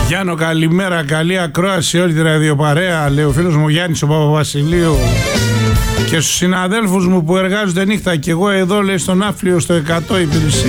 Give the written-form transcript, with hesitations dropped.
Γιάννο, καλημέρα, καλή ακρόαση όλη τη ραδιοπαρέα, λέει ο φίλος μου Γιάννης ο Παπαβασιλείου. Και στους συναδέλφους μου που εργάζονται νύχτα και εγώ εδώ, λέει, στον Άφλιο στο 100 υπηρεσία.